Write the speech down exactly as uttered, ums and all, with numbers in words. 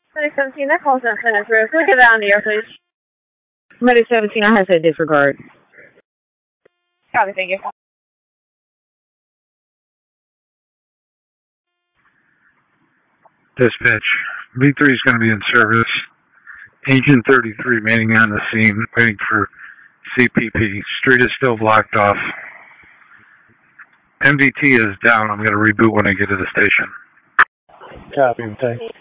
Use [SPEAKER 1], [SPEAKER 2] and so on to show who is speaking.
[SPEAKER 1] Medic seventeen, that call's not sent through. Can we get that on the air, please? Medic seventeen, I have to disregard. Copy, thank you.
[SPEAKER 2] Dispatch, V three is going to be in service. Agent thirty-three remaining on the scene, waiting for C P P. Street is still blocked off. M D T is down. I'm going to reboot when I get to the station.
[SPEAKER 3] Copy, thanks.